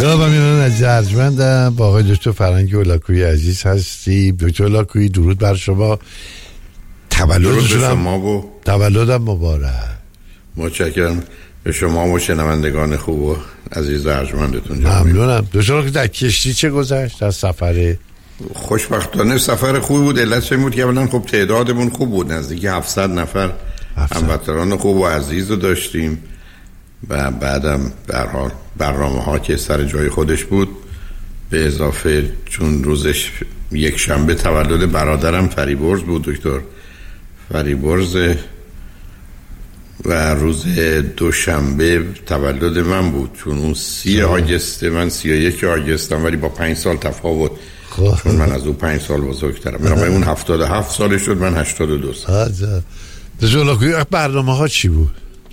خب امیران از ارجمندم با آقای دکتر فرهنگ هولاکویی عزیز هستیم. دکتر هولاکویی درود بر شما. تولدم مبارک. متشکرم به شما و شنوندگان خوب و عزیز ارجمندتون. ممنونم. دکتر در کشتی چه گذشت در سفره؟ خوشبختانه سفر خوبی بود. علتش این بود که اولا خب تعدادمون خوب بود، نزدیک 700 نفر هموطنان خوب و عزیز رو داشتیم و بعدم به هر حال برنامه ها که سر جای خودش بود، به اضافه چون روزش یک شنبه تولد برادرم فریبرز بود، دکتر فریبرز، و روز دوشنبه تولد من بود، چون اون 30 آگست من 31 آگستم ولی با 5 سال تفاوت، چون من از او 5 سال بزرگترم. من اون 77 سالش شد، من 82 سال. دکتر برنامه ها چی بود؟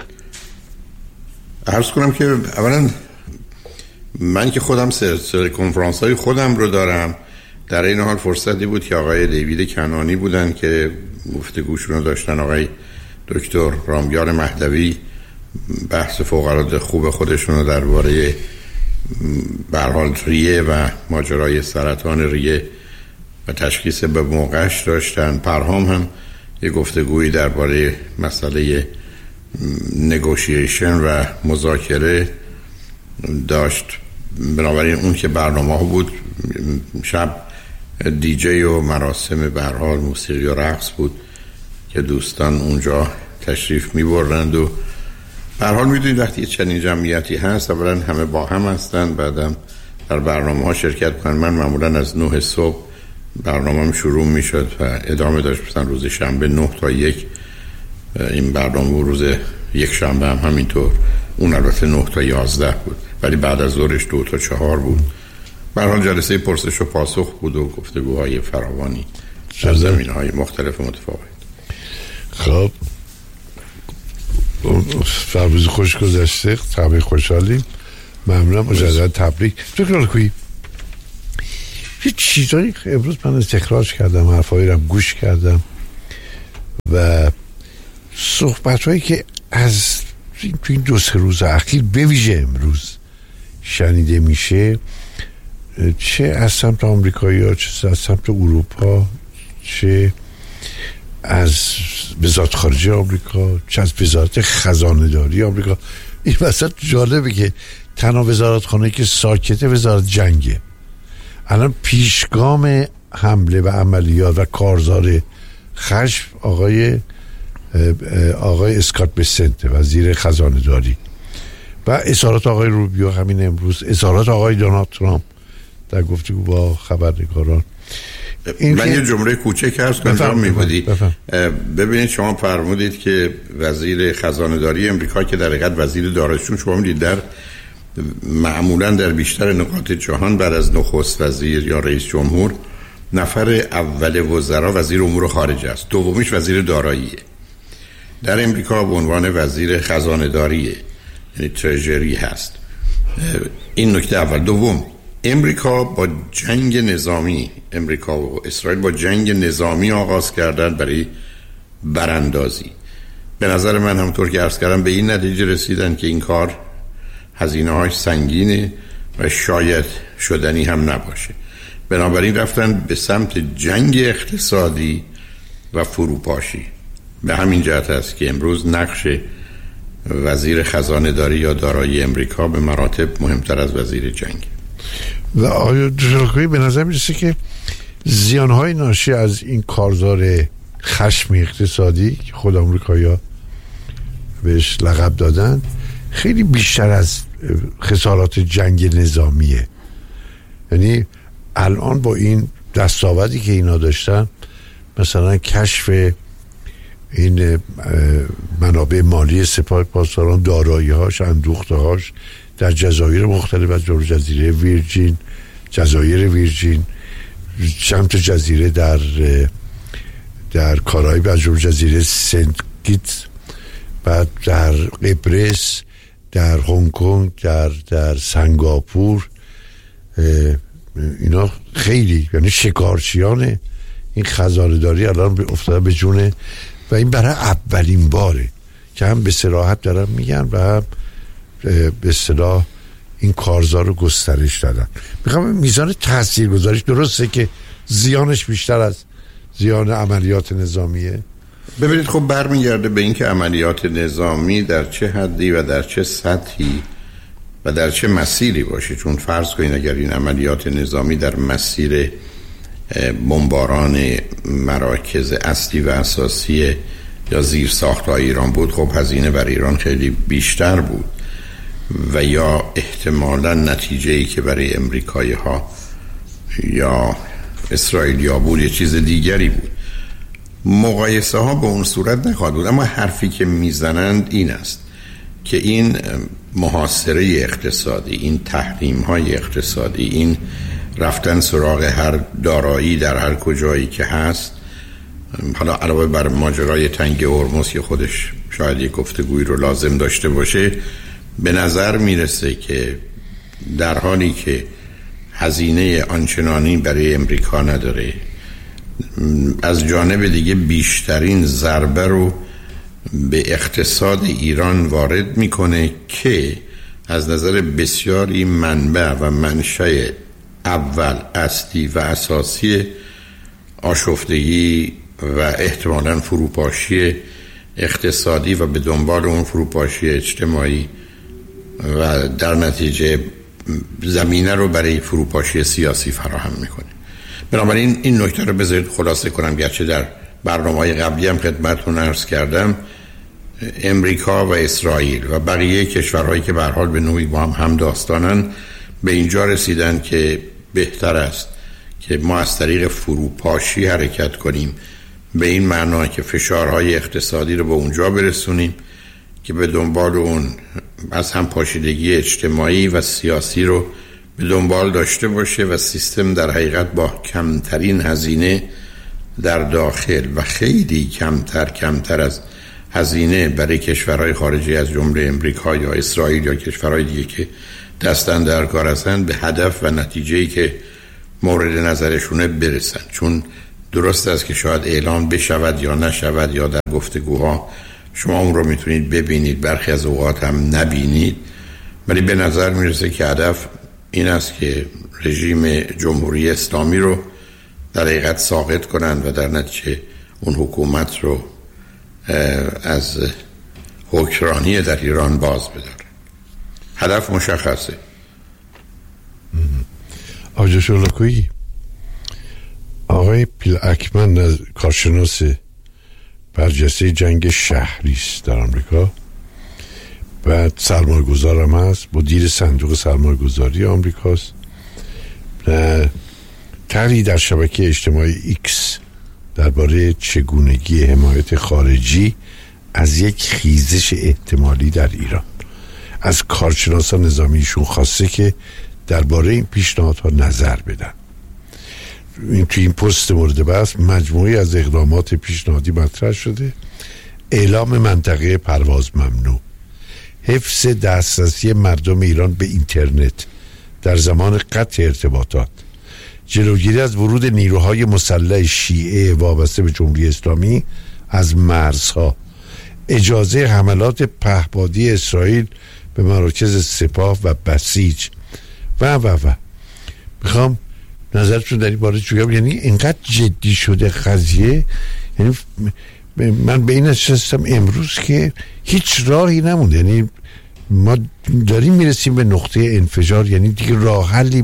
عرض کنم که اولا من که خودم سلسله کنفرانس های خودم رو دارم، در این حال فرصتی بود که آقای دیوید کنانی بودن که گفتگوشون رو داشتن، آقای دکتر رامیار مهدوی بحث فوق‌العاده خوب خودشون رو درباره به هر حال ریه و ماجرای سرطان ریه و تشخیص به موقعش داشتن. پرهام هم یه گفتگویی درباره مسئله نگوشیشن و مذاکره داشت. بنابراین اون که برنامه ها بود، شب دیجی و مراسم به هر حال موسیقی و رقص بود که دوستان اونجا تشریف می‌برند و به هر حال می‌دونید وقتی یه چنین جمعیتی هست اولا همه با هم هستن، بعدم در برنامه ها شرکت کنن. من معمولا از 9 صبح برنامه‌ام شروع می‌شد و ادامه داشت، مثلا روز شنبه 9 تا 1 این برنامه، روز یک شنبه هم همینطور، اون البته 9 تا 11 بود ولی بعد از ظهرش 2 تا 4 بود. به هر حال جلسه پرسش و پاسخ بود و گفتگوهای فراوانی در زمینه‌های مختلف و متفاوت. خب روز خوش گذشته، تبریک، خوشحالیم، ممنونم، مجددا تبریک. فکر کنید هیچ چیزایی امروز من تکرارش کردم، حرفایی رو گوش کردم و صحبت‌هایی که از این 2-3 روز اخیر به ویژه امروز شنیده میشه، چه از سمت آمریکایی‌ها، چه از سمت اروپا، چه از وزارت خارجه آمریکا، چه از وزارت خزانه‌داری آمریکا. این وسط جالبه که تنها وزارتخانه‌ای که ساکته وزارت جنگه. الان پیشگام حمله و عملیات و کارزار خشم آقای اسکات بسنت، وزیر خزانه‌داری، و اظهارات آقای روبیو همین امروز، اظهارات آقای دونالد ترامپ در گفتگو با خبرنگاران. من یه جمله کوچک عرض کنم می‌بودی. ببینید شما فرمودید که وزیر خزانه‌داری امریکا که در حقیقت وزیر داراییشون، شما می‌دید در معمولاً در بیشتر نقاط جهان بعد از نخست وزیر یا رئیس جمهور نفر اول وزرا وزیر امور خارجه است، دومیش وزیر داراییه. در امریکا به عنوان وزیر خزانه‌داریه، یعنی ترژری هست. این نکته اول. دوم، امریکا با جنگ نظامی، امریکا و اسرائیل با جنگ نظامی آغاز کردن برای براندازی. به نظر من همونطور که عرض کردم به این نتیجه رسیدن که این کار هزینه‌هاش سنگینه و شاید شدنی هم نباشه. بنابراین رفتن به سمت جنگ اقتصادی و فروپاشی. به همین جهت است که امروز نقش وزیر خزانه‌داری یا دارایی امریکا به مراتب مهمتر از وزیر جنگ. و آیا دوشالکویی به نظر میرسه که زیانهای ناشی از این کارزار خشم اقتصادی که خود آمریکایی‌ها بهش لقب دادن خیلی بیشتر از خسارات جنگ نظامیه؟ یعنی الان با این دستاوردی که اینا داشتن، مثلا کشف این منابع مالی سپاه پاسداران، دارایی‌هاش، اندوخته‌هاش در جزایر مختلف از جمله جزیره ویرجین، جزایر ویرجین، چند جزیره در کارائیب از جمله جزیره سنت کیتس، بعد در قبرس، در هنگ کنگ، در سنگاپور، اینا خیلی، یعنی شکارچیان این خزانه‌داری الان افتاده به جون. و این برای اولین باره که هم به صراحت دارن میگن و هم به اصطلاح این کارزار رو گسترش دادن. میخوام میزان تاثیرگذاریش، درسته که زیانش بیشتر از زیان عملیات نظامیه. ببینید خب برمیگرده به این که عملیات نظامی در چه حدی و در چه سطحی و در چه مسیری باشه. چون فرض کنید اگر این عملیات نظامی در مسیر بمباران مراکز اصلی و اساسی یا زیر ساخت‌های ایران بود، خب هزینه بر ایران خیلی بیشتر بود و یا احتمالاً نتیجه‌ای که برای امریکایی‌ها یا اسرائیلیا بود یه چیز دیگری بود. مقایسه ها به اون صورت نخواهد بود. اما حرفی که میزنند این است که این محاصره اقتصادی، این تحریم های اقتصادی، این رفتن سراغ هر دارایی در هر کجایی که هست، حالا علاوه بر ماجرای تنگ هرمز که خودش شاید یک گفتگویی رو لازم داشته باشه، به نظر میرسه که در حالی که هزینه آنچنانی برای امریکا نداره، از جانب دیگه بیشترین ضربه رو به اقتصاد ایران وارد میکنه که از نظر بسیاری منبع و منشأ اول، اصلی و اساسی آشفتگی و احتمالاً فروپاشی اقتصادی و به دنبال اون فروپاشی اجتماعی و در نتیجه زمینه رو برای فروپاشی سیاسی فراهم میکنه. بنابراین این نکته رو بذارید خلاصه کنم، گرچه در برنامه‌های قبلی هم خدمتتون عرض کردم، امریکا و اسرائیل و بقیه کشورهایی که به هر حال به نوعی با هم داستانن به اینجا رسیدن که بهتر است که ما از طریق فروپاشی حرکت کنیم، به این معنا که فشارهای اقتصادی رو به اونجا برسونیم که به دنبال اون از هم پاشیدگی اجتماعی و سیاسی رو به دنبال داشته باشه و سیستم در حقیقت با کمترین هزینه در داخل و خیلی کمتر از هزینه برای کشورهای خارجی از جمله امریکا یا اسرائیل یا کشورهای دیگه که دستن در کار هستن به هدف و نتیجه‌ای که مورد نظرشونه برسن. چون درست است که شاید اعلان بشود یا نشود یا در گفتگوها شما اون رو میتونید ببینید، برخی از اوقات هم نبینید، ولی به نظر میرسه که هدف این است که رژیم جمهوری اسلامی رو در حقیقت ساقط کنند و در نتیجه اون حکومت رو از حکمرانی در ایران باز بدارن. هدف مشخصه. آقای شلکویی، آقای پیل اکمن کارشناس برجسته جنگ شهری است در آمریکا و سرمایه‌گذار هم هست، مدیر صندوق سرمایه‌گذاری آمریکاست. طرحی در شبکه اجتماعی ایکس درباره چگونگی حمایت خارجی از یک خیزش احتمالی در ایران از کارشناسان نظامیشون خواسته که درباره این پیشنهادها نظر بدن. توی این پست مورد بحث مجموعی از اقدامات پیشنهادی مطرح شده: اعلام منطقه پرواز ممنوع، حفظ دسترسی مردم ایران به اینترنت در زمان قطع ارتباطات، جلوگیری از ورود نیروهای مسلح شیعه وابسته به جمهوری اسلامی از مرزها، اجازه حملات پهپادی اسرائیل به مراکز سپاه و بسیج و میخوام نظرتون در این باره چون یعنی اینقدر جدی شده قضیه، یعنی من به این نشستم امروز که هیچ راهی نمونده، یعنی ما داریم میرسیم به نقطه انفجار، یعنی دیگه راه حلی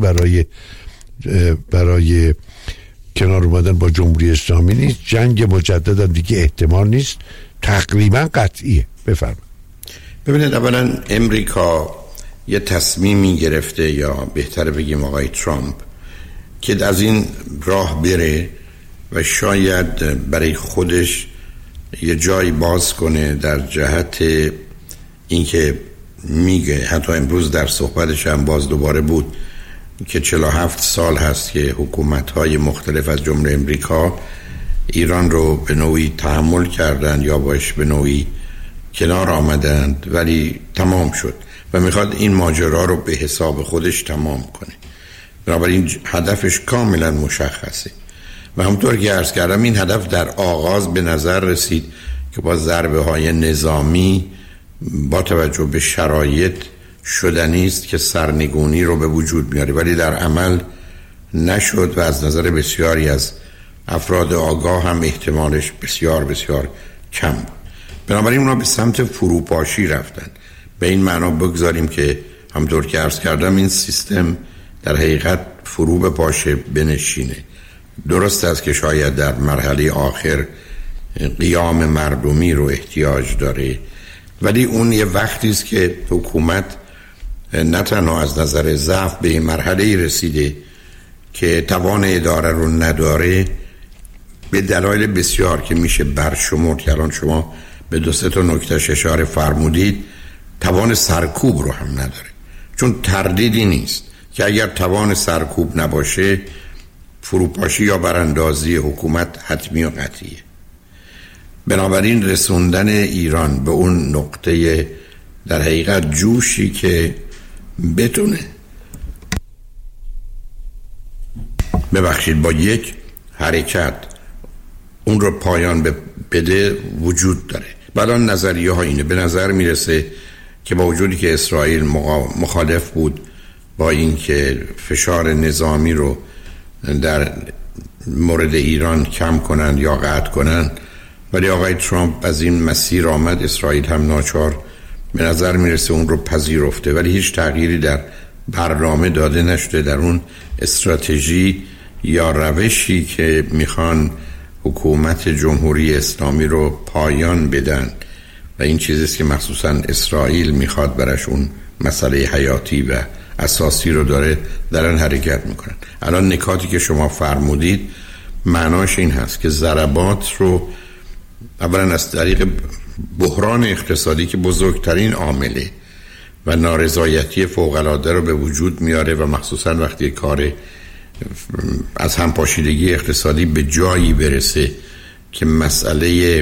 برای کنار اومدن با جمهوری اسلامی نیست، جنگ مجدد هم دیگه احتمال نیست، تقریبا قطعیه. بفرمایید. ببینید، اولا امریکا یه تصمیمی گرفته، یا بهتره بگیم آقای ترامپ، که از این راه بره و شاید برای خودش یه جایی باز کنه در جهت اینکه میگه، حتی امروز در صحبتش هم باز دوباره بود که 47 سال هست که حکومت‌های مختلف از جمله امریکا ایران رو به نوعی تحمل کردند یا باش به نوعی کنار آمدند، ولی تمام شد و میخواد این ماجرا رو به حساب خودش تمام کنه. بنابراین هدفش کاملا مشخصه و همونطور که عرض کردم این هدف در آغاز به نظر رسید که با ضربه های نظامی با توجه به شرایط شدنی است که سرنگونی رو به وجود میاره، ولی در عمل نشد و از نظر بسیاری از افراد آگاه هم احتمالش بسیار بسیار کم بود. بنابراین اونا به سمت فروپاشی رفتن. به این معنا بگذاریم که همطور که عرض کردم این سیستم در حقیقت فرو بپاشه، بنشینه. درست است که شاید در مرحله آخر قیام مردمی رو احتیاج داره، ولی اون یه وقتی است که حکومت نه تنها از نظر ضعف به این مرحله رسیده که توان اداره رو نداره، به دلایل بسیار که میشه برشمرد که الان شما به 2-3 تا نکته اشاره فرمودید، توان سرکوب رو هم نداره. چون تردیدی نیست که اگر توان سرکوب نباشه فروپاشی یا براندازی حکومت حتمی و قطعیه. بنابراین رسوندن ایران به اون نقطه در حقیقت جوشی که بتونه با یک حرکت اون رو پایان بده وجود داره. بعد نظریه ها اینه، به نظر میرسه که با وجودی که اسرائیل مخالف بود با اینکه فشار نظامی رو در مورد ایران کم کنن یا قطع کنن، ولی آقای ترامپ از این مسیر آمد، اسرائیل هم ناچار به نظر میرسه اون رو پذیرفته، ولی هیچ تغییری در برنامه داده نشده در اون استراتژی یا روشی که میخوان حکومت جمهوری اسلامی رو پایان بدن و این چیزیست که مخصوصا اسرائیل میخواد برش اون مسئله حیاتی و اساسی رو داره، دارن حرکت میکنن. الان نکاتی که شما فرمودید معناش این هست که ضربات رو اولا از طریق بحران اقتصادی که بزرگترین عامله و نارضایتی فوق‌العاده رو به وجود میاره و مخصوصا وقتی کار از همپاشیدگی اقتصادی به جایی برسه که مسئله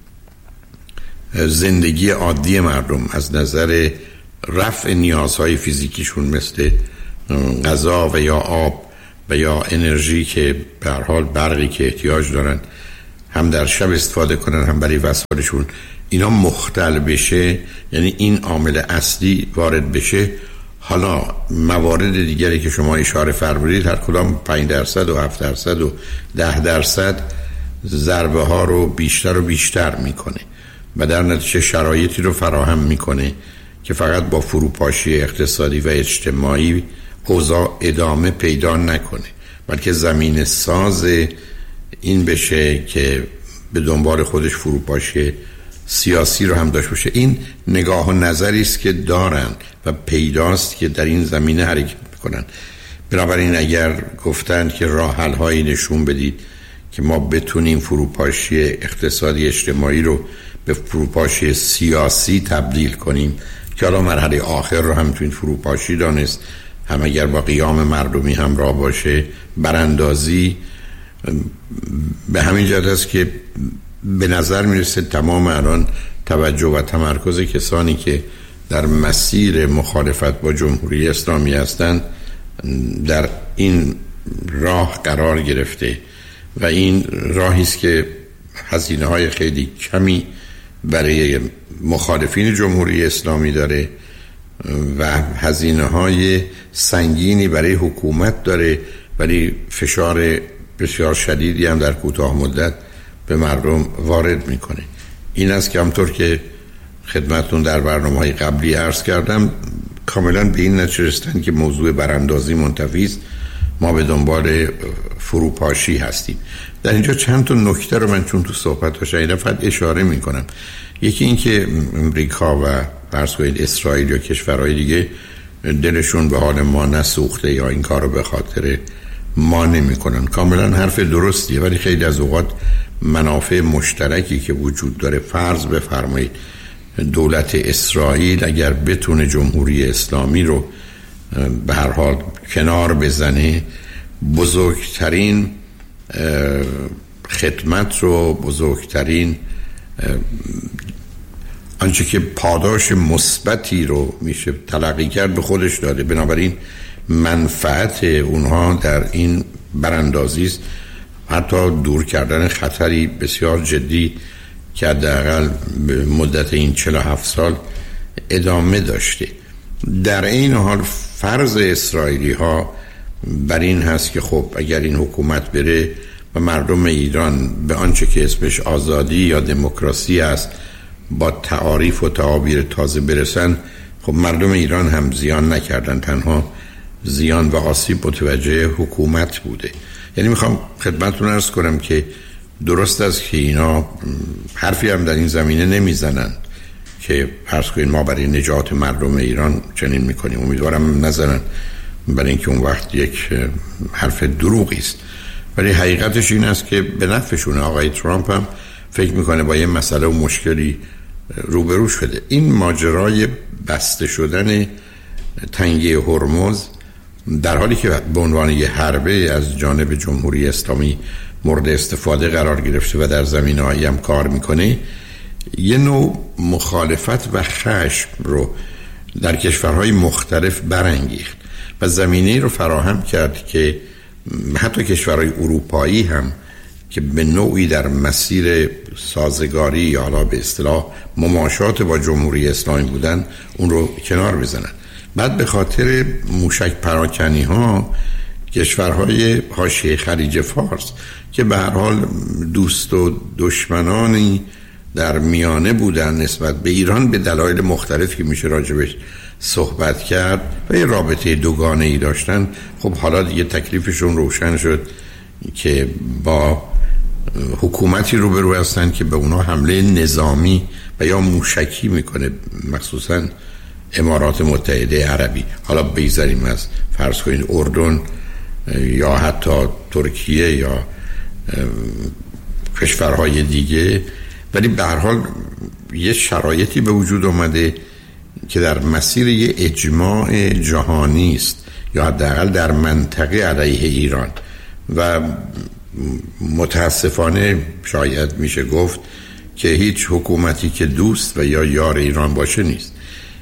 زندگی عادی مردم از نظر رفع نیازهای فیزیکیشون مثل غذا و یا آب و یا انرژی که به هر حال برقی که احتیاج دارن هم در شب استفاده کنن هم برای وسایلشون، اینا مختل بشه، یعنی این عامل اصلی وارد بشه، حالا موارد دیگری که شما اشاره فرمودید هر کدام 5% و 7% و 10% ضربه ها رو بیشتر و بیشتر میکنه و در نتیجه شرایطی رو فراهم میکنه که فقط با فروپاشی اقتصادی و اجتماعی اوضاع ادامه پیدا نکنه، بلکه زمین ساز این بشه که به دنبال خودش فروپاشی سیاسی رو هم داشته باشه. این نگاه و نظری است که دارن و پیداست که در این زمینه حرکت میکنن. بنابراین اگر گفتن که راه حل هایی نشون بدید که ما بتونیم فروپاشی اقتصادی اجتماعی رو به فروپاشی سیاسی تبدیل کنیم که حالا مرحله آخر رو هم توی فروپاشی دانست، هم اگر با قیام مردمی همراه باشه، براندازی، به همین جهت است که به نظر میرسه تمام الان توجه و تمرکز کسانی که در مسیر مخالفت با جمهوری اسلامی هستند در این راه قرار گرفته و این راهی است که هزینه‌های خیلی کمی برای مخالفین جمهوری اسلامی داره و هزینه‌های سنگینی برای حکومت داره، ولی فشار بسیار شدیدی هم در کوتاه مدت به مردم وارد میکنه. این است که همطور که خدمتتون در برنامه‌های قبلی عرض کردم کاملا به این نتیجه رسیدن که موضوع براندازی منتفی است، ما به دنبال فروپاشی هستیم. در اینجا چند تا نکته رو من چون تو صحبت شنیدم فقط اشاره میکنم. یکی این که امریکا و فرض کنید اسرائیل یا کشورهای دیگه دلشون به حال ما نسوخته یا این کار رو به خاطر ما نمیکنن. کاملا حرف درستیه، ولی خیلی از اوقات منافع مشترکی که وجود داره، فرض بفرمایید دولت اسرائیل اگر بتونه جمهوری اسلامی رو به هر حال کنار بزنه، بزرگترین خدمت رو، بزرگترین آنچه که پاداش مثبتی رو میشه تلقی کرد به خودش داده. بنابراین منفعت اونها در این براندازی است، حتی دور کردن خطری بسیار جدی که حداقل به مدت این 47 سال ادامه داشته. در این حال فرض اسرائیلی ها بر این هست که خب اگر این حکومت بره و مردم ایران به آنچه که اسمش آزادی یا دموکراسی است با تعاریف و تعابیر تازه برسن، خب مردم ایران هم زیان نکردن، تنها زیان و آسیب متوجه حکومت بوده. یعنی میخوام خدمتتون عرض کنم که درست است که اینا حرفی هم در این زمینه نمیزنن که فرض کنید ما برای نجات مردم ایران چنین میکنیم. امیدوارم نزنن، برای اینکه اون وقت یک حرف دروغی است. ولی حقیقتش این است که به نفعشونه. آقای ترامپ هم فکر میکنه با یه مسئله و مشکلی روبرو شده. این ماجرای بسته شدن تنگه هرمز در حالی که به عنوان یه حربه از جانب جمهوری اسلامی مورد استفاده قرار گرفته و در زمینه‌هایی هم کار میکنه، یه نوع مخالفت و خشم رو در کشورهای مختلف برانگیخت و زمینه رو فراهم کرد که حتی کشورهای اروپایی هم که به نوعی در مسیر سازگاری یا حالا به اصطلاح مماشات با جمهوری اسلامی بودن اون رو کنار بزنن. بعد به خاطر موشک پراکنی ها کشورهای حاشیه خلیج فارس که به هر حال دوست و دشمنانی در میانه بودن نسبت به ایران به دلایل مختلفی که میشه راجبش صحبت کرد و یه رابطه دوگانه‌ای داشتن، خب حالا دیگه تکلیفشون روشن شد که با حکومتی روبرو هستن که به اونا حمله نظامی و یا موشکی میکنه، مخصوصا امارات متحده عربی. حالا بگذاریم از فرض کنید اردن یا حتی ترکیه یا کشورهای دیگه، ولی به هر حال یه شرایطی به وجود اومده که در مسیر یه اجماع جهانی است یا حداقل در منطقه علیه ایران و متاسفانه شاید میشه گفت که هیچ حکومتی که دوست و یا یار ایران باشه نیست.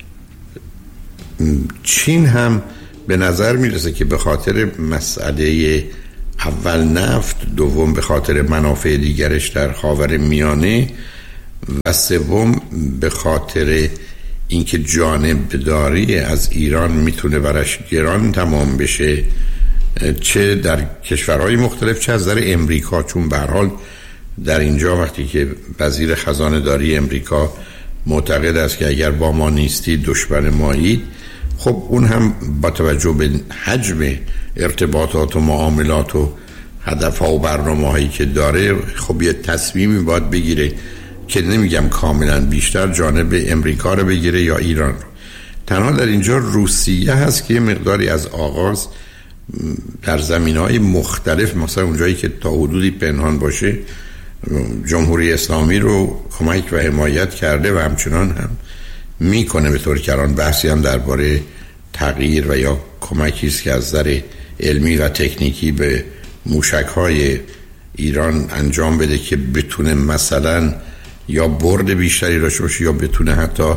چین هم به نظر میرسه که به خاطر مسئله اول نفت، دوم به خاطر منافع دیگرش در خاورمیانه و سوم به خاطر اینکه جانبداری از ایران میتونه برش گران تمام بشه، چه در کشورهای مختلف چه از نظر امریکا، چون به هر حال در اینجا وقتی که وزیر خزانه داری امریکا معتقد است که اگر با ما نیستید دشمن مایید، خب اون هم با توجه به حجم ارتباطات و معاملات و هدفها و برنامه‌هایی که داره، خب یه تصمیمی باید بگیره که نمیگم کاملا، بیشتر جانب امریکا رو بگیره یا ایران رو. تنها در اینجا روسیه هست که یه مقداری از آغاز در زمینه‌های مختلف، مثلا اونجایی که تا حدودی پنهان باشه جمهوری اسلامی رو کمک و حمایت کرده و همچنان هم میکنه، به طور که الان بحثی هم درباره تغییر و یا کمکی است که از نظر علمی و تکنیکی به موشک‌های ایران انجام بده که بتونه مثلا یا برد بیشتری داشته باشه یا بتونه حتی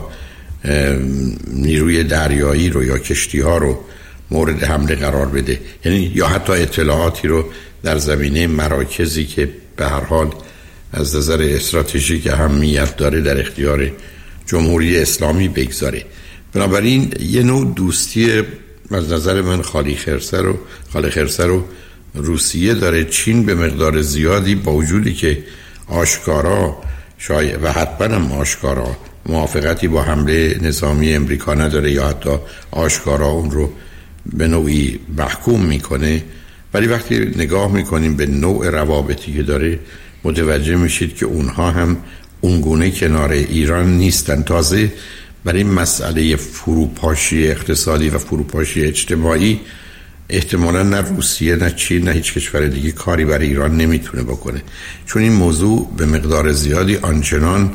نیروی دریایی رو یا کشتی‌ها رو مورد حمله قرار بده، یعنی یا حتی اطلاعاتی رو در زمینه مراکزی که به هر حال از نظر استراتژیک اهمیت داره در اختیار جمهوری اسلامی بگذاره. بنابراین یه نوع دوستی از نظر من خالی خرسه رو روسیه داره. چین به مقدار زیادی با وجودی که آشکارا شاید و حتما هم آشکارا موافقتی با حمله نظامی امریکا نداره یا حتی آشکارا اون رو به نوعی محکوم میکنه، ولی وقتی نگاه میکنیم به نوع روابطی که داره متوجه میشید که اونها هم اونگونه کنار ایران نیستن. تازه برای مسئله فروپاشی اقتصادی و فروپاشی اجتماعی احتمالا نه روسیه نه چین نه هیچ کشور دیگه کاری برای ایران نمیتونه بکنه، چون این موضوع به مقدار زیادی آنچنان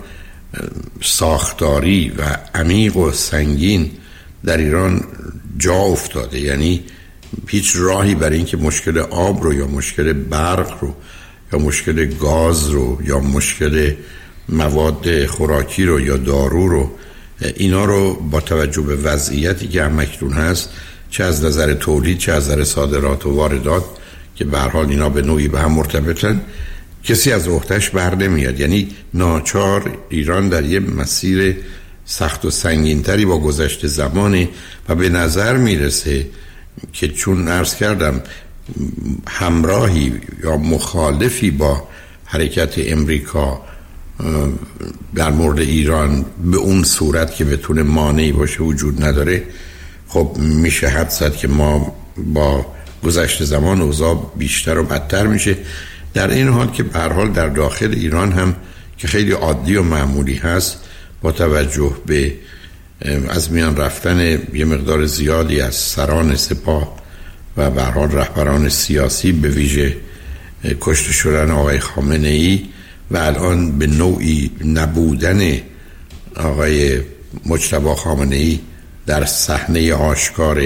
ساختاری و عمیق و سنگین در ایران جا افتاده، یعنی هیچ راهی برای اینکه مشکل آب رو یا مشکل برق رو یا مشکل گاز رو یا مشکل مواد خوراکی رو یا دارو رو، اینا رو با توجه به وضعیتی که همکنون هست، چه از نظر تولید چه از نظر صادرات و واردات که به هر حال اینا به نوعی به هم مرتبطن، کسی از عهده‌اش بر نمیاد. یعنی ناچار ایران در یه مسیر سخت و سنگینتری با گذشت زمانه و به نظر میرسه که چون عرض کردم همراهی یا مخالفی با حرکت امریکا در مورد ایران به اون صورت که بتونه مانعی باشه وجود نداره، خب میشه حد زد که ما با گذشت زمان اوضاع بیشتر و بدتر میشه. در این حال که به هر حال در داخل ایران هم که خیلی عادی و معمولی هست، با توجه به از میان رفتن یه مقدار زیادی از سران سپاه و به هر حال رهبران سیاسی، به ویژه کشته شدن آقای خامنه‌ای و الان به نوعی نبودن آقای مجتبی خامنه‌ای در صحنه آشکار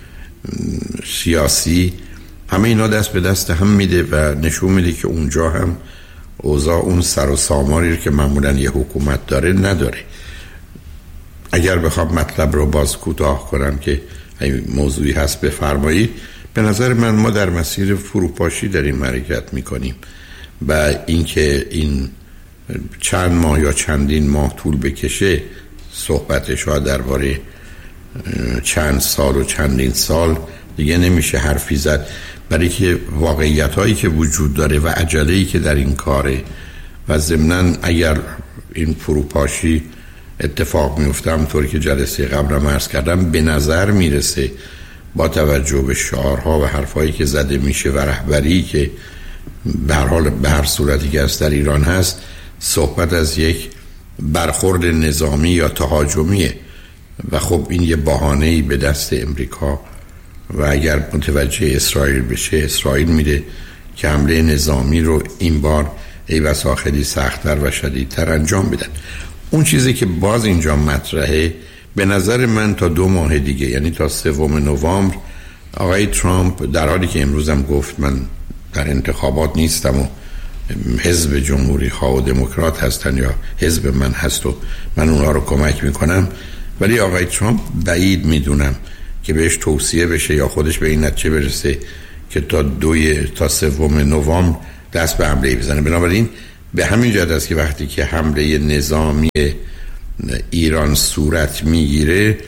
سیاسی، همه اینا دست به دست هم میده و نشون میده که اونجا هم اوضاع اون سر و سامانی که معمولا یه حکومت داره نداره. اگر بخوام مطلب رو باز کوتاه کنم که موضوعی هست بفرمایید، به نظر من ما در مسیر فروپاشی داریم حرکت میکنیم و اینکه این چند ماه یا چندین ماه طول بکشه، صحبتش ها درباره چند سال و چندین سال دیگه نمیشه حرفی زد، برای که واقعیت هایی که وجود داره و عجله‌ای که در این کاره و ضمناً اگر این فروپاشی اتفاق میفته، همونطوری که جلسه قبلم عرض کردم، به نظر میرسه با توجه به شعارها و حرفایی که زده میشه و رهبری که به هر حال به هر صورتی که از در ایران هست، صحبت از یک برخورد نظامی یا تهاجمیه و خب این یه بهانه‌ای به دست امریکا و اگر متوجه اسرائیل بشه، اسرائیل میره که حمله نظامی رو این بار ای بسا خیلی سخت‌تر و شدیدتر انجام بدن. اون چیزی که باز اینجا مطرحه، به نظر من تا 2 ماه دیگه، یعنی تا 3 نوامبر، آقای ترامپ در حالی که امروزم گفت من در انتخابات نیستم و حزب جمهوری خواه و دموکرات هستن یا حزب من هست و من اونها رو کمک میکنم، ولی آقای ترامپ بعید میدونم که بهش توصیه بشه یا خودش به این نتیجه برسه که تا 3 نوامبر دست به حمله بزنه. بنابراین به همین جهت است که وقتی که حمله نظامی ایران صورت میگیره،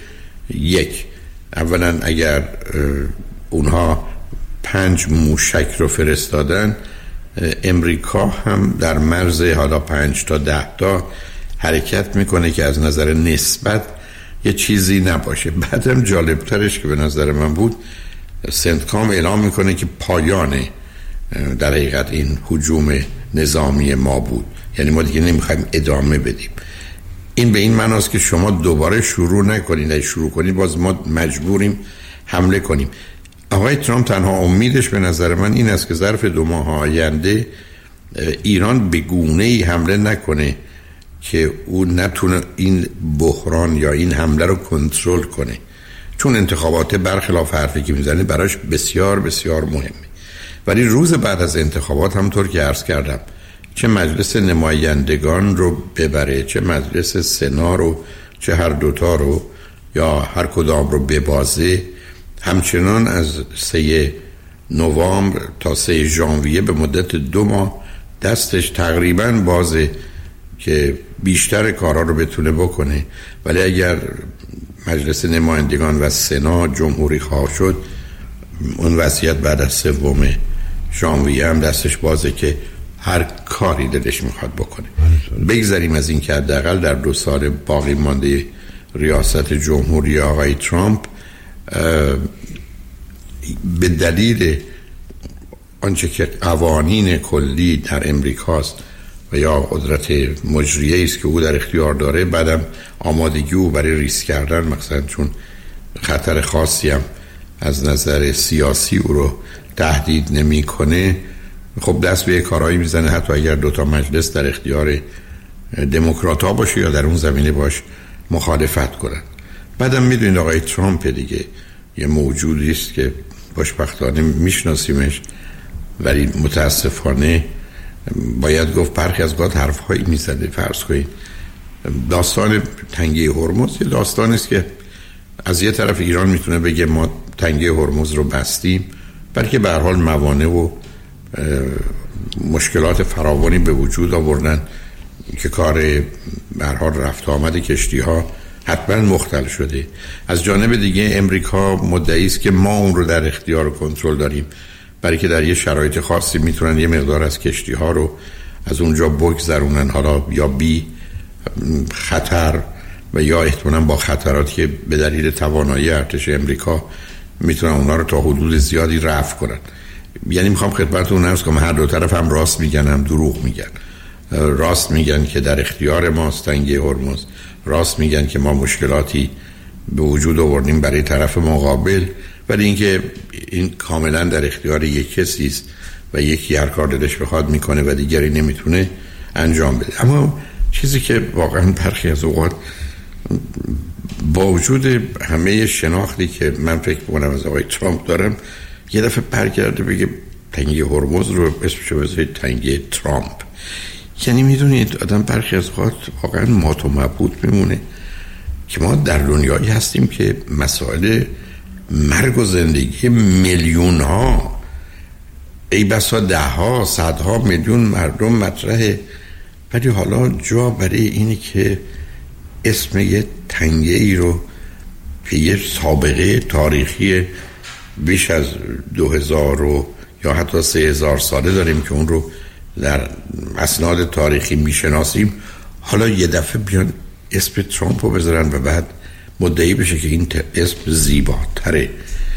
اولا اگر اونها 5 موشک رو فرستادن، امریکا هم در مرز حالا 5 تا 10 تا حرکت میکنه که از نظر نسبت یه چیزی نباشه. بعدم جالبترش که به نظر من بود، سنتکام اعلام میکنه که پایان در حقیقت این هجوم نظامی ما بود، یعنی ما دیگه نمیخوایم ادامه بدیم. این به این معناست که شما دوباره شروع نکنید، اگه شروع کنید باز ما مجبوریم حمله کنیم. آقای ترامپ تنها امیدش به نظر من این است که ظرف 2 ماه آینده ایران به گونه‌ای حمله نکنه که او نتونه این بحران یا این حمله رو کنترل کنه، چون انتخابات برخلاف حرفی که میزنه براش بسیار بسیار مهمه. ولی روز بعد از انتخابات، همونطور که عرض کردم، چه مجلس نمایندگان رو ببره، چه مجلس سنا رو، چه هر دوتا رو یا هر کدام رو ببازه، همچنان از 3 نوامبر تا 3 ژانویه به مدت 2 ماه دستش تقریباً بازه که بیشتر کارا رو بتونه بکنه. ولی اگر مجلس نمایندگان و سنا جمهوری خواه شد، اون وضعیت بعد از 3 ژانویه هم دستش بازه که هر کاری دلش میخواد بکنه. بگذاریم از این که حداقل در 2 سال باقی مانده ریاست جمهوری آقای ترامپ به دلیل آنچه که قوانین کلی در امریکاست و یا قدرت مجریه است که او در اختیار داره، بعدم آمادگی او برای ریسک کردن، مثلا چون خطر خاصی هم از نظر سیاسی او رو تهدید نمیکنه، خب دست به کارهایی میزنه حتی اگر 2 تا مجلس در اختیار دموکرات ها باشه یا در اون زمینه باش مخالفت کنن. بعدم میدونید آقای ترامپ دیگه یه موجودی است که خوشبختانه میشناسیمش، ولی متاسفانه باید گفت برخی از اوقات حرفهایی میزده. فرض کنید داستان تنگه هرمز یه داستانی است که از یه طرف ایران میتونه بگه ما تنگه هرمز رو بستیم، بلکه به هر حال موانع و مشکلات فراوانی به وجود آوردن که کار به هر حال رفت آمد کشتی ها حتما مختل شده. از جانب دیگه امریکا مدعی است که ما اون رو در اختیار و کنترل داریم، برای که در یه شرایط خاصی میتونن یه مقدار از کشتی ها رو از اونجا بگذرونن، حالا یا بی خطر و یا احتمالاً با خطراتی که به دلیل توانایی ارتش امریکا میتونن اونا رو تا حدود زیادی رفع کنن. یعنی میخوام خدمتتون عرض کنم هر دو طرف هم راست میگن هم دروغ میگن. راست میگن که در اختیار ماست تنگه هرمز، راست میگن که ما مشکلاتی به وجود آوردیم برای طرف مقابل، ولی اینکه این کاملا در اختیار یک کسی است و یکی هر کار دلش بخواد میکنه و دیگری نمیتونه انجام بده. اما چیزی که واقعا برخی از اوقات با وجود همه شناختی که من فکر میکنم از آقای ترامپ دارم، یه دفعه برگرده بگه تنگه هرمز رو اسمشو بذارید تنگه ترامپ. یعنی میدونید آدم برخی از اوقات واقعا مات و مبهوت میمونه که ما در دنیایی هستیم که مسائل مرگ و زندگی میلیون ها، ای بسا ده ها صدها میلیون مردم مطرحه، ولی حالا جا برای اینی که اسم یه تنگه ای رو که یه سابقه تاریخی بیش از 2000 یا حتی 3000 ساله داریم که اون رو در اسناد تاریخی میشناسیم، حالا یه دفعه بیان اسم ترامپ رو بذارن و بعد مدعی بشه که این اسم زیباتره.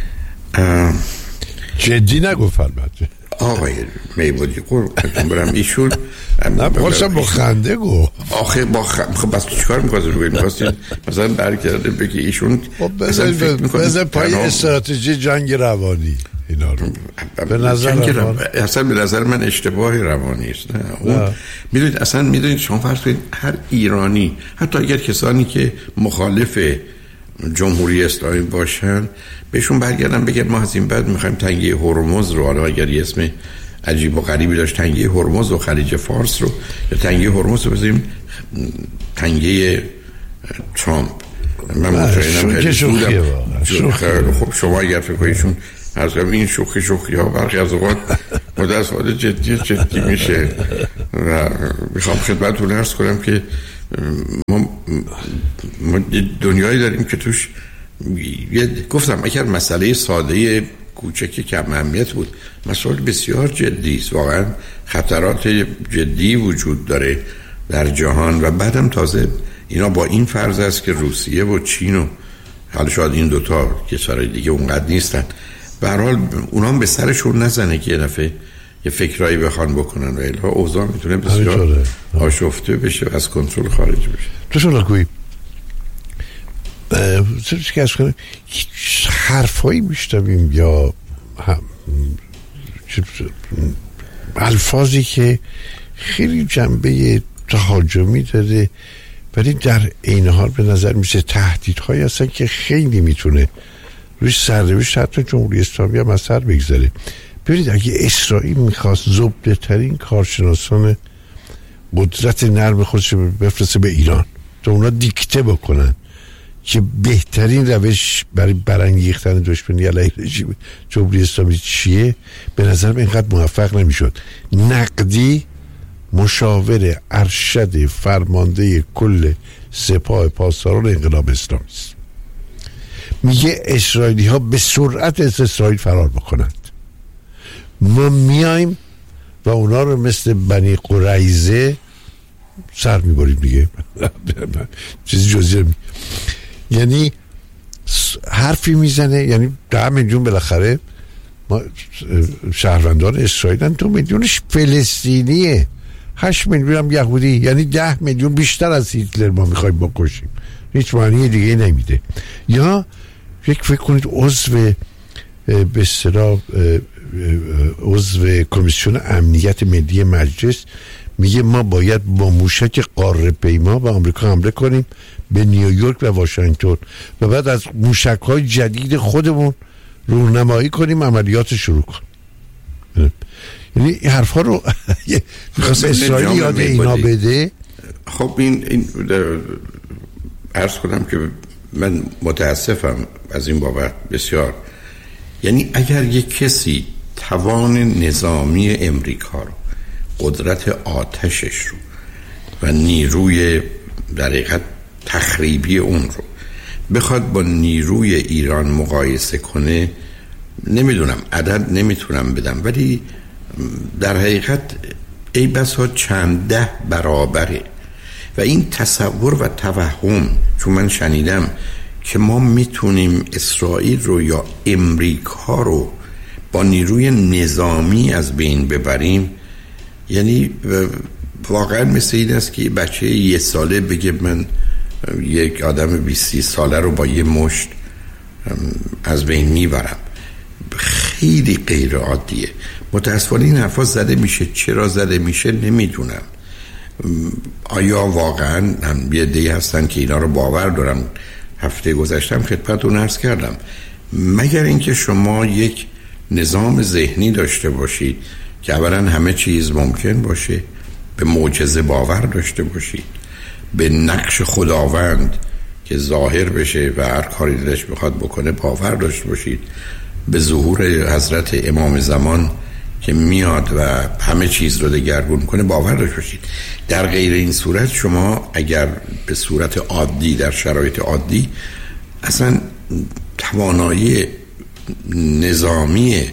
جدی نگفت البته آقای میبودی قربونتون برم ایشون نه بخواستم با خنده گفت آخه خب بس چیکار می‌خواستید مثلا برگرده بگی ایشون بذار پای استراتژی جنگ روانی اینا رو به نظر من اشتباه روانی است. نه میدونید اصلا میدونید شما فرض کنید هر ایرانی، حتی اگر کسانی که مخالف جمهوری اسلامی باشن، بهشون برگردن بگن ما از این بعد میخوایم تنگه هرمز رو، حالا اگر یه اسم عجیب و غریبی داشت تنگه هرمز و خلیج فارس رو، یا تنگه هرمز رو بذاریم تنگه ترامپ. من مطمئنم خیلی خب شما اگر فکر کنیشون از این شوخی ها برخی از اوقات مدرسات جدی میشه و میخوام خدمتتون عرض کنم که ما دنیایی داریم که توش گفتم اگر مسئله ساده کوچکی کم اهمیت بود، مسئله بسیار جدی است. واقعا خطرات جدی وجود داره در جهان و بعدم تازه اینا با این فرض است که روسیه و چین و حالا شاید این دوتا کشورهای دیگه اونقدر نیستن، به هر حال اونا هم به سرشون نزنه که یه دفعه یه فکرایی بخوان بکنن و الا اوضاع میتونه بسیار آشفته بشه و از کنترل خارج بشه. تو شما کوی چیزی که از کنم حرفایی میشتبیم یا الفاظی که خیلی جنبه تهاجمی داره، ولی در عین حال به نظر میشه تهدیدهایی هستن که خیلی میتونه روی سرنوشت حتی جمهوری اسلامی هم اثر بگذاره. ببینید اگه اسرائیل میخواست زبده ترین کارشناسان قدرت نرم خودش بفرسته به ایران تا اونا دیکته بکنن که بهترین روش برای برانگیختن دشمنی علیه رژیم جمهوری اسلامی چیه، به نظرم اینقدر موفق نمیشد. نقدی مشاور ارشد فرمانده کل سپاه پاسداران انقلاب اسلامی است، میگه اسرائیلی ها به سرعت از اسرائیل فرار بکنند، ما میایم و اونا رو مثل بنی قریظه سر میبریم دیگه. چیزی جزیره یعنی حرفی میزنه، یعنی 10 میلیون بالاخره ما شهروندان اسرائیل هم 2 میلیونش فلسطینیه، 8 میلیون هم یهودی، یعنی 10 میلیون بیشتر از هیتلر ما میخوایم بکشیم، هیچ معنی دیگه نمیده. یا فکر کنید عضو به اصطلاح عضو کمیسیون امنیت ملی مجلس میگه ما باید با موشک قاره پیما به آمریکا حمله کنیم، به نیویورک و واشنگتن، و بعد از موشک‌های جدید خودمون رونمایی کنیم، عملیات شروع کنیم. یعنی این حرفا رو میخواست اسرائیل یاد اینا بده. خب این عرض کنم که من متاسفم از این بابت بسیار. یعنی اگر یک کسی توان نظامی امریکا رو، قدرت آتشش رو و نیروی در حقیقت تخریبی اون رو بخواد با نیروی ایران مقایسه کنه، نمیدونم، عدد نمیتونم بدم، ولی در حقیقت ای بسا چند ده برابره. و این تصور و توهم، چون من شنیدم که ما میتونیم اسرائیل رو یا امریکا رو با نیروی نظامی از بین ببریم، یعنی واقعا مثل این است که بچه 1 ساله بگه من یک آدم 20-30 ساله رو با یه مشت از بین میبرم. خیلی غیر عادیه. متاسفانه این حرفا زده میشه، چرا زده میشه نمیدونم. آیا واقعا هم یه عده‌ای هستن که اینا رو باور دارم؟ هفته گذشتم خدمتتون عرض کردم، مگر اینکه شما یک نظام ذهنی داشته باشید که اولا همه چیز ممکن باشه، به معجزه باور داشته باشید، به نقش خداوند که ظاهر بشه و هر کاری دلش بخواد بکنه باور داشته باشید، به ظهور حضرت امام زمان که میاد و همه چیز رو دگرگون کنه باور داشته باشید. در غیر این صورت شما اگر به صورت عادی در شرایط عادی اصلا توانایی نظامی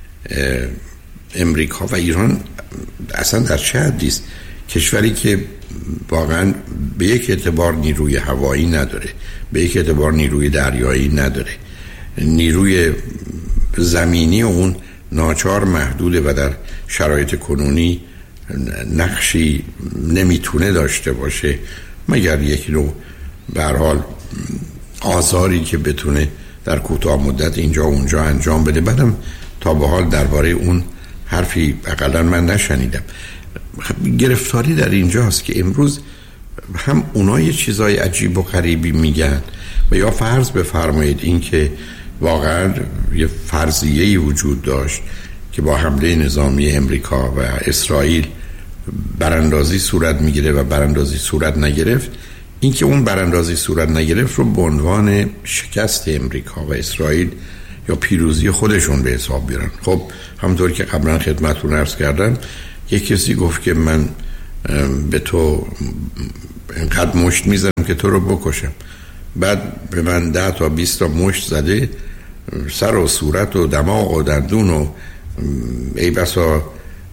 امریکا و ایران اصلا در چه حدی است؟ کشوری که واقعا به یک اعتبار نیروی هوایی نداره، به یک اعتبار نیروی دریایی نداره، نیروی زمینی اون ناچار محدوده و در شرایط کنونی نقشی نمیتونه داشته باشه مگر یک نوع به هر حال آثاری که بتونه در کوتاه مدت اینجا و اونجا انجام بده. بعدم تا به حال درباره اون حرفی اقلا من نشنیدم. گرفتاری در اینجاست که امروز هم اونا یه چیزای عجیب و غریبی میگن و یا فرض بفرمایید این که واقعا یه فرضیه‌ای وجود داشت که با حمله نظامی امریکا و اسرائیل براندازی صورت میگیره و براندازی صورت نگرفت، این که اون براندازی صورت نگرفت رو به عنوان شکست امریکا و اسرائیل یا پیروزی خودشون به حساب بیارن. خب همونطور که قبلا خدمتتون عرض کردم، یک کسی گفت که من به تو اینقدر مشت میزنم که تو رو بکشم، بعد به من 10 تا 20 تا مشت زده سر و صورت و دماغ و دندون و ای بسا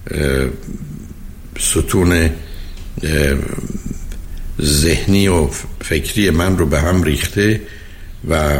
ستون ذهنی و فکری من رو به هم ریخته و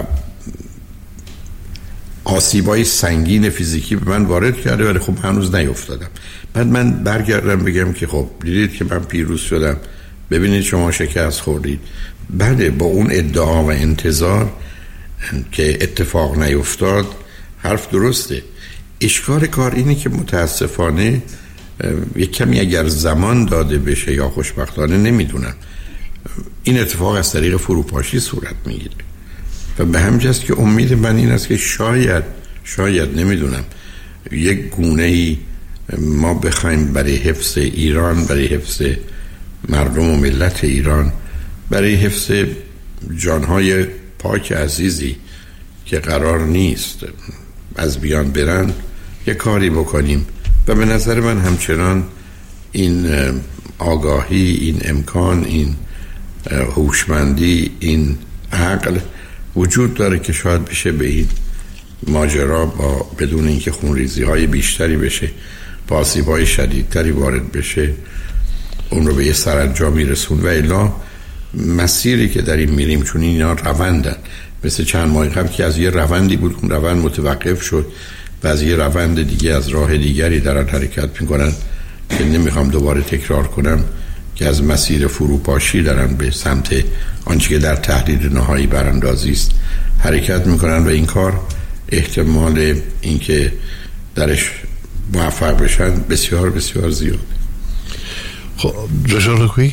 آسیبای سنگین فیزیکی به من وارد کرده، ولی خب هنوز نیفتادم. بعد من برگردم بگم که خب دیدید که من پیروز شدم، ببینید شما شکست خوردید. بله، با اون ادعا و انتظار که اتفاق نیفتاد حرف درسته. اشکال کار اینه که متاسفانه یک کمی اگر زمان داده بشه یا خوشبختانه نمیدونم، این اتفاق از طریق فروپاشی صورت میگیره و به همجاست که امید من این است که شاید نمیدونم یک گونه‌ای ما بخوایم برای حفظ ایران، برای حفظ مردم و ملت ایران، برای حفظ جانهای پاک عزیزی که قرار نیست از بیان برن یک کاری بکنیم. و به نظر من همچنان این آگاهی، این امکان، این هوشمندی، این عقل وجود داره که شاید بشه به این ماجرا با بدون اینکه خونریزی های بیشتری بشه، با آسیب‌های شدیدتری وارد بشه، اون رو به یه سرانجامی رسون. و الا مسیری که در این میریم، چون اینا روندن، مثل چند ماه قبل که از یه روندی بود، اون روند متوقف شد و از یه روند دیگه، از راه دیگری دارن حرکت میکنن که نمیخوام دوباره تکرار کنم، که از مسیر فروپاشی دارن به سمت آنچه که در تحلیل نهایی براندازی است حرکت میکنن و این کار احتمال اینکه درش موفق بشن بسیار بسیار زیاد. خب دکتر لکویی،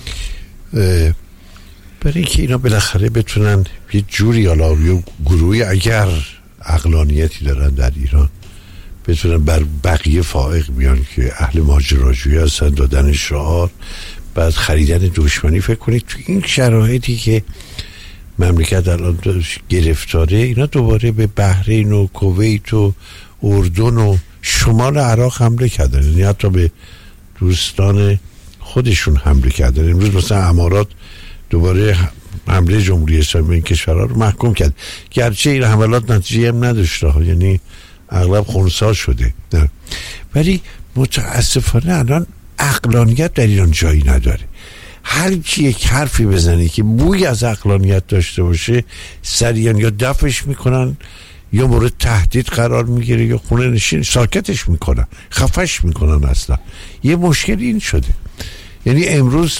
برای اینکه اینا بالاخره بتونن یه جوری حالا یه گروهی اگر عقلانیتی دارن در ایران بتونن بر بقیه فائق بیان که اهل ماجراجویی هستن، دادن شعار، بعد خریدن دشمنی. فکر کنید تو این شرایطی که مملکت الان گرفتاره، اینا دوباره به بحرین و کویت و اردن و شمال عراق حمله کردن، یعنی حتی به دوستان خودشون حمله کردن. امروز مثلا امارات دوباره حمله جمهوری اسلامی این کشورها رو محکوم کرد، گرچه این حملات نتیجه هم نداشته، یعنی اغلب خنثی شده، ولی متاسفانه الان عقلانیت در ایران جایی نداره. هر کی یک حرفی بزنه که بوی از عقلانیت داشته باشه سریعا یا دفعش میکنن یا مورد تهدید قرار میگیره یا خونه نشین ساکتش میکنن، خفش میکنن. اصلا یه مشکل این شده. یعنی امروز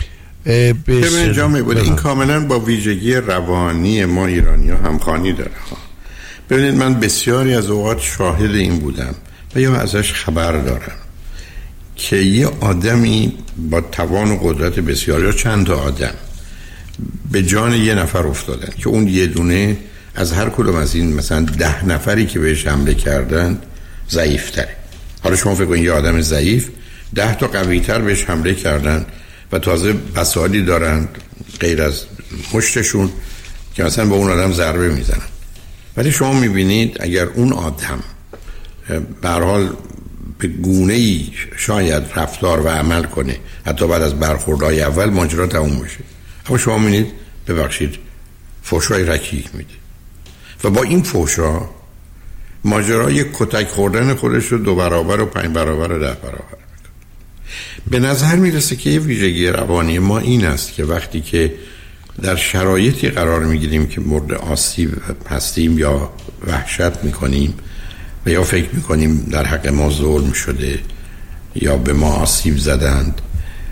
ببینید جامعه بود این کاملا با ویژگی روانی ما ایرانی ها همخوانی داره. ببینید من بسیاری از اوقات شاهد این بودم و یا ازش خبر دارم که یه آدمی با توان و قدرت بسیاری یا چند تا آدم به جان یه نفر افتادن که اون یه دونه از هر کدوم از این مثلا 10 نفری که بهش حمله کردن ضعیف‌تره. حالا شما فکر کنید یه آدم ضعیف 10 تا قوی‌تر بهش حمله کردن و تازه وسایلی دارن غیر از مشتشون که مثلا به اون آدم ضربه میزنن. ولی شما میبینید اگر اون آدم به هر حال به گونه‌ای شاید رفتار و عمل کنه حتی بعد از برخوردهای اول ماجرا تموم بشه، اما شما میبینید ببخشید فحشای رکیک میده و با این فحشا ماجرای کتک خوردن خودش رو 2 برابر و 5 برابر و 10 برابر میکنه. به نظر میرسه که یه ویژگی روانی ما این است که وقتی که در شرایطی قرار میگیریم که مورد آسیب هستیم یا وحشت میکنیم و یا فکر میکنیم در حق ما ظلم شده یا به ما آسیب زدند،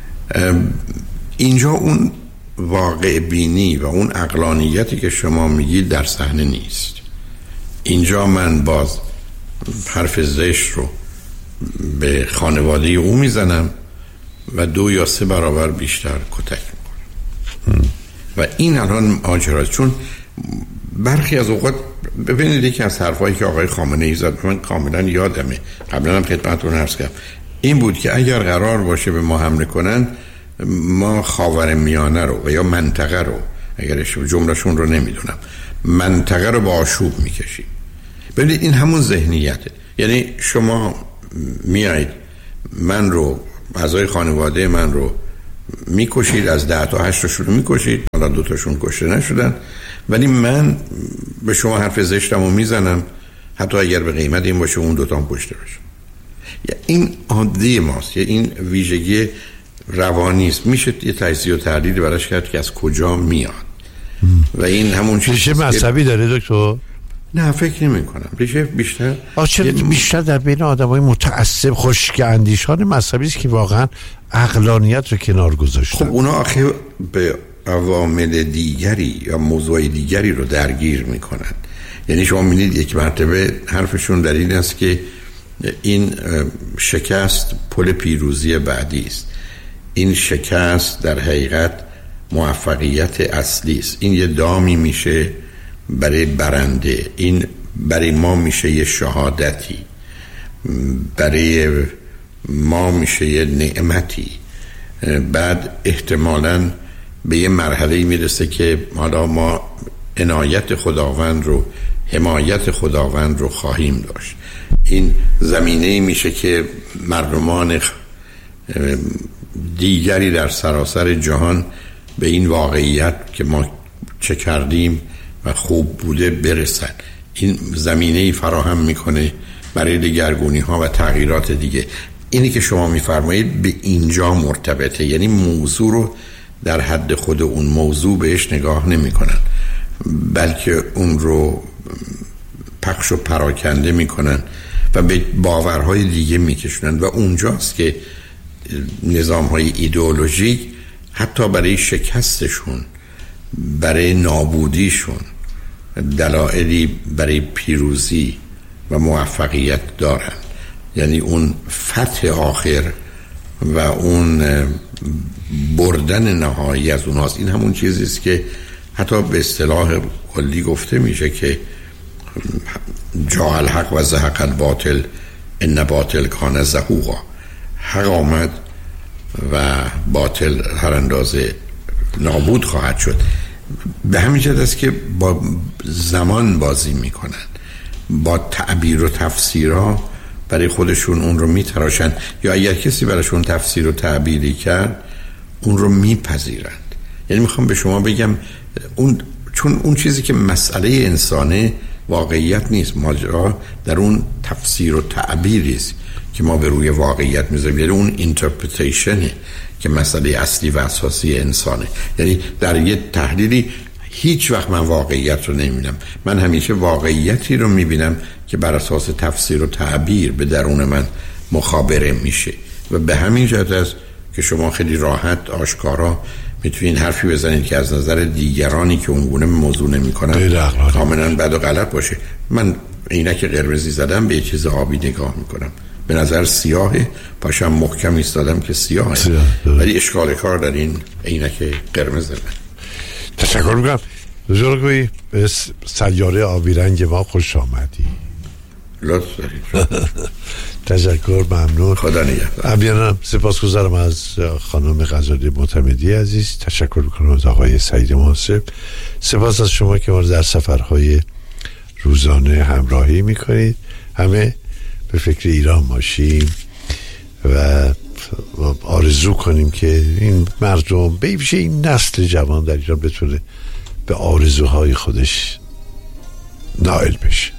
اینجا اون واقع بینی و اون عقلانیتی که شما میگید در صحنه نیست. اینجا من باز حرف زشت رو به خانواده او میزنم و 2 یا 3 برابر بیشتر کتک میکنم و این الان ماجراست. چون برخی از اوقات ببینید یکی از حرفایی که آقای خامنه ای زد من کاملا یادمه، قبلا هم خدمتتون عرض کردم، این بود که اگر قرار باشه به ما حمله کنن ما خاورمیانه رو و یا منطقه رو، اگر جملهشون رو نمیدونم، منطقه رو با آشوب میکشیم. ببینید این همون ذهنیته. یعنی شما میایید من رو، اعضای خانواده من رو میکشید، از 10 تا 8 تاشون رو میکشید، حالا 2 تاشون کشته نشدن، ولی من به شما حرف زشتم رو میزنم حتی اگر به قیمت این باشه اون 2 تا هم کشته بشه. این عادی ماست، این ویژگی روانی است. میشه یه تجزیه و تحلیل براش کرد که از کجا میاد و این همون ریشه مذهبی داره دکتر؟ نه فکر نمی کنم. ریشه بیشتر در بین آدمای متعصب خشک اندیشان مذهبی است که واقعا عقلانیت رو کنار گذاشتن. خب اونا آخه به عوامل دیگری یا موضوع دیگری رو درگیر میکنن. یعنی شما می‌بینید یک مرتبه حرفشون در این است که این شکست پل پیروزی بعدی است، این شکست در حقیقت موفقیت اصلی است، این یه دامی میشه برای برنده، این برای ما میشه یه شهادتی، برای ما میشه یه نعمتی. بعد احتمالاً به یه مرحله‌ای میرسه که حالا ما عنایت خداوند رو، حمایت خداوند رو خواهیم داشت. این زمینه‌ای میشه که مردمان دیگری در سراسر جهان به این واقعیت که ما چه کردیم و خوب بوده برسن. این زمینه‌ای فراهم میکنه برای دگرگونی ها و تغییرات دیگه. اینی که شما میفرمایید به اینجا مرتبطه، یعنی موضوع رو در حد خود اون موضوع بهش نگاه نمی کنن، بلکه اون رو پخش و پراکنده می کنن و به باورهای دیگه می کشونن و اونجاست که نظامهای ایدئولوژیک حتی برای شکستشون، برای نابودیشون دلایلی برای پیروزی و موفقیت دارن. یعنی اون فتح آخر و اون بردن نهایی از اونهاست. این همون چیزی است که حتی به اصطلاح کلی گفته میشه که جاء الحق و زهق الباطل ان باطل کان زهوقا. حق آمد و باطل هر اندازه نابود خواهد شد. به همین جهت است که با زمان بازی میکنن، با تعبیر و تفسیرها برای خودشون اون رو میتراشن، یا اگر کسی براشون تفسیر و تعبیری کرد اون رو میپذیرند. یعنی میخوام به شما بگم چون اون چیزی که مسئله انسانه واقعیت نیست، ماجرا در اون تفسیر و تعبیری است که ما به روی واقعیت میذاریم، یعنی اون اینترپریتیشنه که مسئله اصلی و اساسی انسانه. یعنی در یه تحلیلی هیچ وقت من واقعیت رو نمیبینم، من همیشه واقعیتی رو میبینم که بر اساس تفسیر و تعبیر به درون من مخابره میشه و به همین جهت است که شما خیلی راحت آشکارا میتونین حرفی بزنید که از نظر دیگرانی که اونگونه موضوع نمیکنن کاملا بد و غلط باشه. من عینک قرمزی زدم به یه چیز آبی نگاه میکنم، به نظر سیاهه، پاشم محکم ایستادم که سیاهه، ولی اشکال کار در این عینک قرمز من. تشکر میکنم بزرگوی، به سیاره آبی رنگ ما خوش آمدی. لطف دارید. تشکر، ممنون، خدا نگهدار. ابیانم سپاسگزارم از خانم غزالی معتمدی عزیز. تشکر میکنم از آقای سعید محاسب. سپاس از شما که ما در سفرهای روزانه همراهی میکنید. همه به فکر ایران باشیم و آرزو کنیم که این مردم به ویژه این نسل جوان در ایران بتونه به آرزوهای خودش نائل بشه.